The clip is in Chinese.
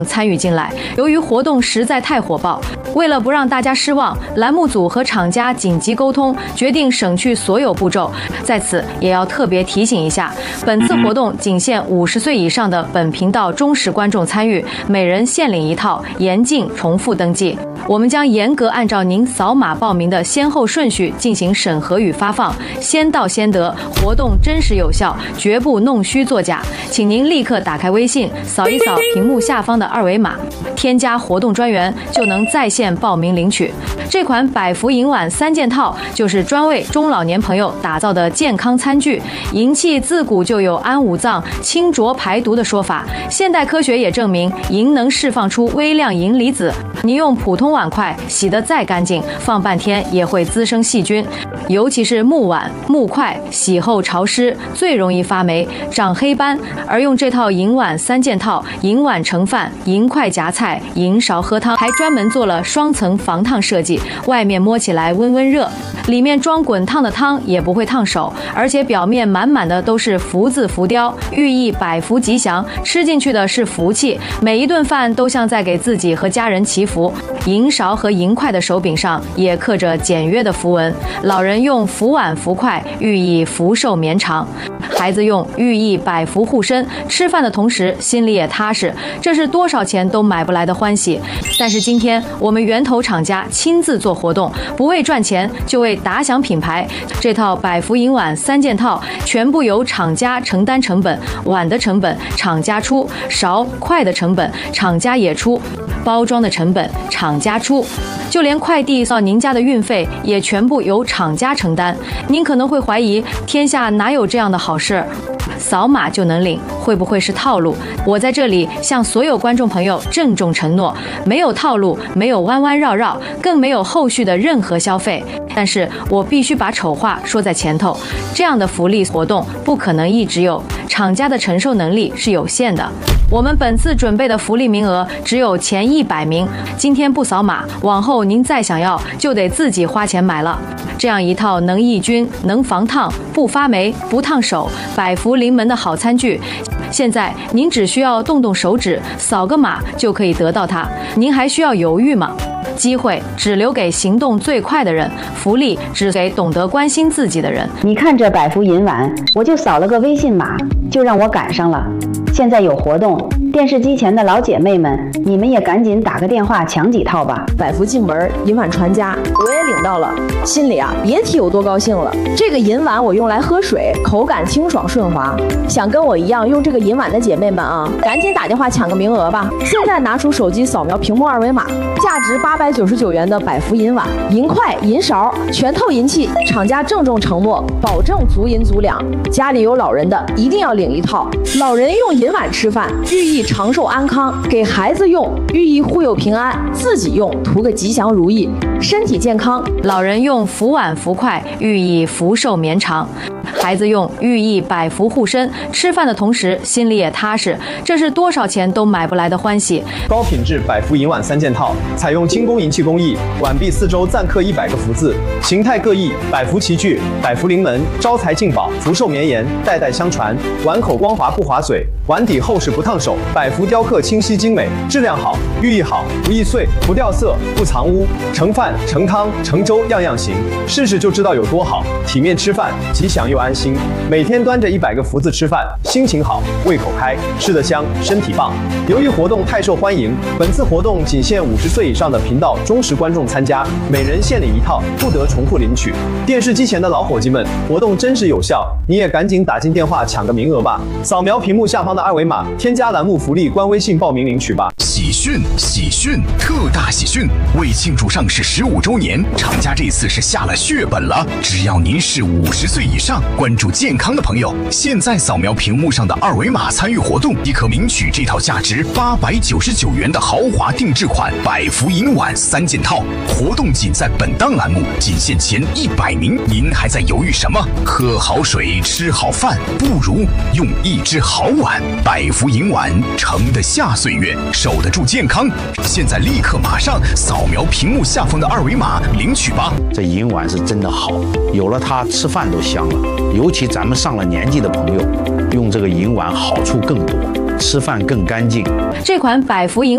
参与进来。由于活动实在太火爆，为了不让大家失望，栏目组和厂家紧急沟通，决定省去所有步骤。在此也要特别提醒一下，本次活动仅限50岁以上的本频道忠实观众参与，每人限领1套，严禁重复登记。我们将严格按照您扫码报名的先后顺序进行审核与发放，先到先得，活动真实有效，绝不弄虚作假。请您立刻打开微信，扫一扫屏幕下方的2维码，添加活动专员，就能在线报名领取。这款百福银碗3件套就是专为中老年朋友打造的健康餐具。银器自古就有安五脏、清浊排毒的说法，现代科学也证明银能释放出微量银离子。你用普通碗筷洗得再干净，放半天也会滋生细菌，尤其是木碗、木筷，洗后潮湿，最容易发霉、长黑斑。而用这套银碗3件套，银碗盛饭，银筷夹菜，银勺喝汤，还专门做了双层防烫设计，外面摸起来温温热，里面装滚烫的汤也不会烫手，而且表面满满的都是福字浮雕，寓意百福吉祥，吃进去的是福气，每一顿饭都像在给自己和家人祈福。银勺和银筷的手柄上也刻着简约的符文，老人用福碗福筷，寓意福寿绵长；孩子用寓意百福护身，吃饭的同时心里也踏实，这是多少钱都买不来的欢喜。但是今天我们源头厂家亲自做活动，不为赚钱，就为打响品牌。这套百福银碗3件套全部由厂家承担成本，碗的成本厂家出，勺筷的成本厂家也出，包装的成本厂家出，就连快递到您家的运费也全部由厂家承担。您可能会怀疑，天下哪有这样的好事？扫码就能领，会不会是套路？我在这里向所有观众朋友郑重承诺，没有套路，没有弯弯绕绕，更没有后续的任何消费。但是我必须把丑话说在前头，这样的福利活动不可能一直有，厂家的承受能力是有限的。我们本次准备的福利名额只有前100名，今天不扫码，往后您再想要就得自己花钱买了。这样一套能抑菌、能防烫、不发霉、不烫手、百福临门的好餐具，现在您只需要动动手指，扫个码就可以得到它，您还需要犹豫吗？机会只留给行动最快的人，福利只给懂得关心自己的人。 你看这百福银碗，我就扫了个微信码，就让我赶上了。现在有活动，电视机前的老姐妹们，你们也赶紧打个电话抢几套吧。 百福进门，银碗传家，我也领到了，心里啊别提有多高兴了。这个银碗我用来喝水，口感清爽顺滑。想跟我一样用这个银碗的姐妹们啊，赶紧打电话抢个名额吧！现在拿出手机扫描屏幕2维码，价值899元的百福银碗、银筷、银勺，全套银器，厂家郑重承诺，保证足银足两。家里有老人的一定要领1套，老人用银碗吃饭，寓意长寿安康；给孩子用，寓意护佑平安；自己用，图个吉祥如意，身体健康。 老人用福碗福筷，寓意福寿绵长；孩子用，寓意百福护身，吃饭的同时心里也踏实，这是多少钱都买不来的欢喜。 高品质百福银碗3件套，采用精工银器工艺，碗壁4周暂刻100个福字，形态各异，百福齐聚，百福临门，招财进宝，福寿绵延，代代相传。碗口光滑不划嘴，碗底厚实不烫手，百福雕刻清晰精美，质量好，寓意好，不易碎，不掉色，不藏污，盛饭、盛汤、盛粥样样行，试试就知道有多好。体面吃饭，吉祥又安心。每天端着100个福字吃饭，心情好，胃口开，吃得香，身体棒。由于活动太受欢迎，本次活动仅限50岁以上的频道忠实观众参加，每人限领1套，不得重复领取。电视机前的老伙计们，活动真实有效，你也赶紧打进电话抢个名额吧！扫描屏幕下方的2维码，添加栏目福利官微信报名领取吧。 喜讯！喜讯！特大喜讯！为庆祝上市15周年，厂家这次是下了血本了。只要您是50岁以上，关注健康的朋友，现在扫描屏幕上的2维码参与活动，即可领取这套价值899元的豪华定制款百福银碗3件套。活动仅在本档栏目，仅限前100名。您还在犹豫什么？喝好水，吃好饭，不如用一只好碗。百福银碗盛得下岁月，守得住健康。现在立刻马上扫描屏幕下方的2维码领取吧。 这银碗是真的好，有了它吃饭都香了。尤其咱们上了年纪的朋友，用这个银碗好处更多，吃饭更干净。 这款百福银